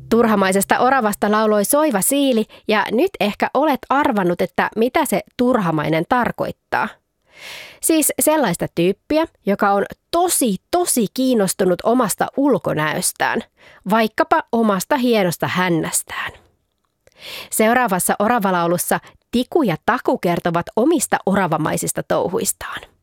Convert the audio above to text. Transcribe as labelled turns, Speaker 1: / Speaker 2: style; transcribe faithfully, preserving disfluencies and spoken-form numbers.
Speaker 1: Turhamaisesta oravasta lauloi soiva siili ja nyt ehkä olet arvannut, että mitä se turhamainen tarkoittaa. Siis sellaista tyyppiä, joka on tosi, tosi kiinnostunut omasta ulkonäöstään, vaikkapa omasta hienosta hännästään. Seuraavassa oravalaulussa Tiku ja Taku kertovat omista oravamaisista touhuistaan.